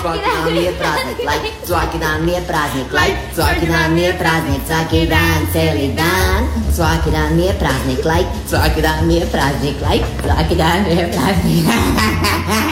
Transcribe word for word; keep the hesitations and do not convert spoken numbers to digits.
Цваки нам je praznik, lajk, svaki dan mi je praznik, lajk, svaki dan mi je praznik, svaki dan, celi dan. Svaki dan mi je praznik, lajk, svaki dan mi je praznik, lajk, svaki dan mi je praznik.